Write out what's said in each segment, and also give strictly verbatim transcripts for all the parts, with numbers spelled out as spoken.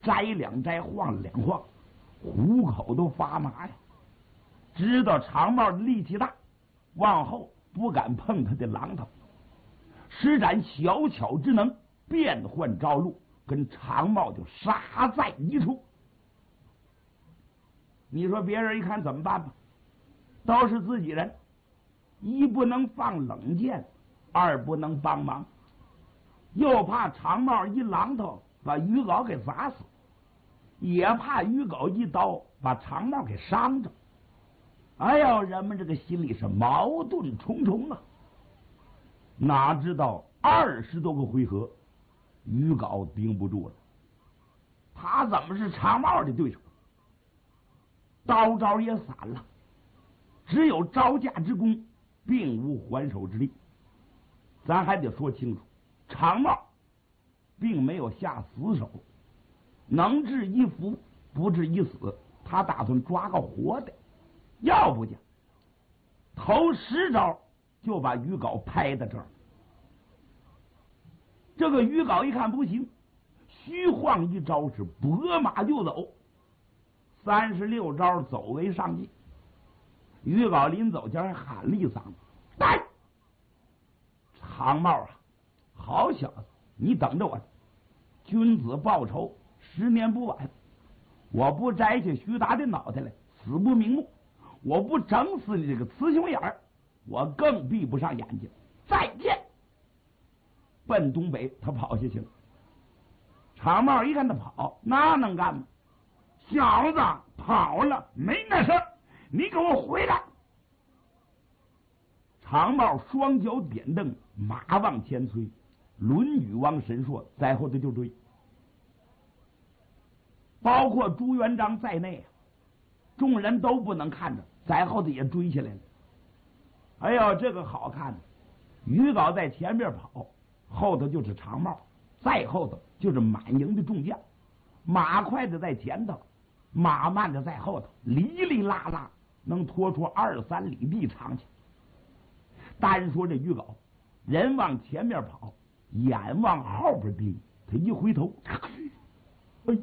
摘两摘，晃两晃，虎口都发麻呀。知道长帽的力气大，往后不敢碰他的榔头，施展小巧之能，变换招路，跟长帽就杀在一处。你说别人一看怎么办吧？都是自己人，一不能放冷箭，二不能帮忙，又怕长帽一榔头把于镐给砸死，也怕于镐一刀把长帽给伤着。哎呦，人们这个心里是矛盾重重啊！哪知道二十多个回合，于镐盯不住了，他怎么是长帽的对手？刀招也散了，只有招架之功，并无还手之力。咱还得说清楚，长帽并没有下死手，能治一夫，不治一死。他打算抓个活的，要不讲头十招就把于镐拍在这儿。这个于镐一看不行，虚晃一招是拨马就走。三十六招走为上计。于镐临走前还喊了一嗓子：“带！”长帽啊，好小子，你等着我！君子报仇，十年不晚。我不摘下徐达的脑袋来，死不瞑目；我不整死你这个雌雄眼儿，我更闭不上眼睛。再见！奔东北，他跑下去了。长帽一看他跑，那能干吗？小子跑了没那事儿，你给我回来！长帽双脚点蹬，马往前催，论语王神硕在后头就追，包括朱元璋在内，众人都不能看着，在后头也追起来了。哎呦，这个好看！于镐在前面跑，后头就是长帽，再后头就是满营的众将，马快的在前头，马慢的在后头，哩哩啦啦能拖出二三里地长去。单说这于镐，人往前面跑，眼往后边盯，他一回头，哎呀，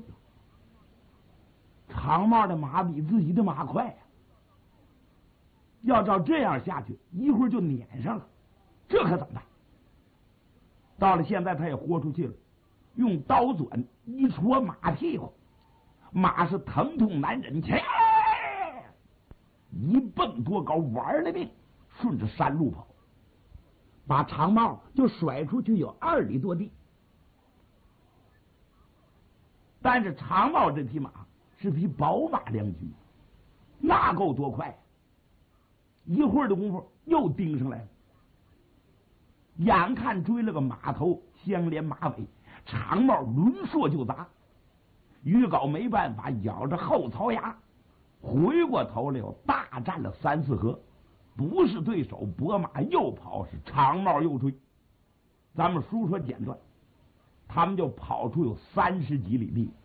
长帽的马比自己的马快呀、啊！要照这样下去，一会儿就撵上了，这可怎么办？到了现在，他也豁出去了，用刀钻一戳马屁股，马是疼痛难忍，切，一蹦多高，玩了命，顺着山路跑，把长帽就甩出去有二里多地。但是长帽这匹马是匹宝马良驹，那够多快、啊！一会儿的功夫又盯上来了，眼看追了个马头相连马尾，长帽抡槊就砸。于镐没办法，咬着后槽牙，回过头来又大战了三四合，不是对手，拨马又跑，是长帽又追。咱们书说简短，他们就跑出有三十几里地，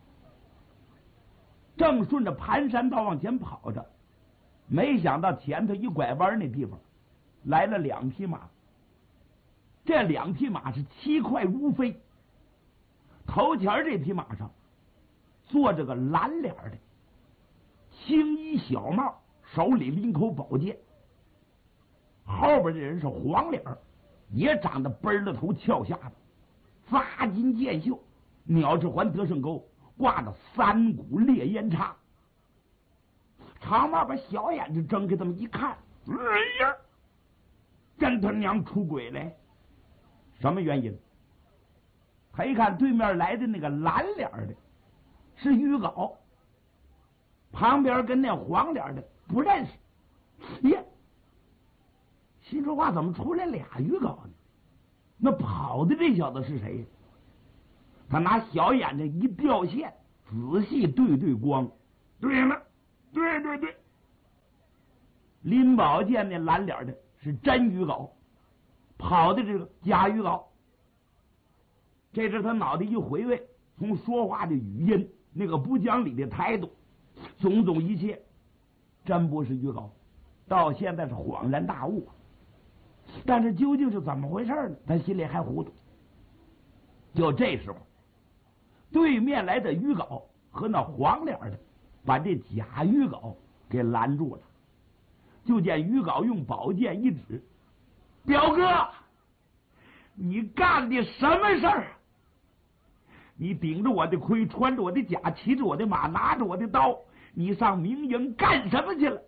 正顺着盘山道往前跑着，没想到前头一拐弯那地方来了两匹马，这两匹马是七快如飞，头前这匹马上坐着个蓝脸的青衣小帽，手里拎口宝剑，后边的人是黄脸，也长得奔了头翘下巴，扎金箭袖，鸟翅环得胜钩，挂着三股烈烟叉。长帽把小眼睛睁开，这么一看，哎呀，真他娘出轨嘞！什么原因？他一看对面来的那个蓝脸的是于镐，旁边跟那黄脸的不认识。耶，心说话怎么出来俩于镐呢？那跑的这小子是谁？他拿小眼睛一掉线，仔细对对光，对了，对对对，拎宝剑那蓝脸的是真于镐，跑的这个假于镐。这是他脑袋一回味，从说话的语音，那个不讲理的态度，种种一切，真不是于镐。到现在是恍然大悟，但是究竟是怎么回事呢？他心里还糊涂。就这时候， 对面来的于皋和那黄脸的把这贾于皋给拦住了。就见于皋用宝剑一指：“表哥，你干的什么事儿？你顶着我的盔，穿着我的甲，骑着我的马，拿着我的刀，你上明营干什么去了？”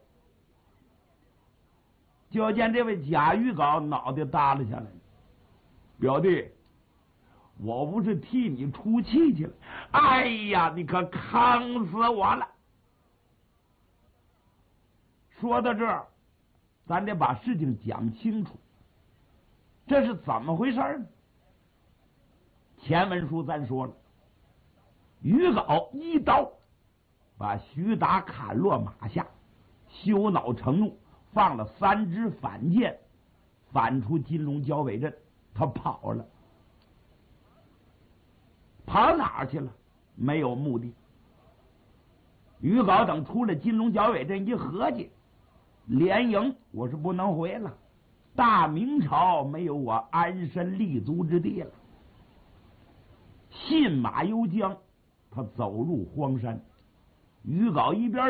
就见这位贾于皋脑袋耷拉下来：“表弟，我不是替你出气去了。哎呀，你可坑死我了！”说到这儿，咱得把事情讲清楚，这是怎么回事呢？前文书咱说了，于皋一刀把徐达砍落马下，羞恼成怒，放了三支反箭，反出金龙交尾阵，他跑了。跑哪儿去了？没有目的。于皋等出了金龙交尾阵，一合计，连营我是不能回了，大明朝没有我安身立足之地了。信马由缰，他走入荒山。于皋一边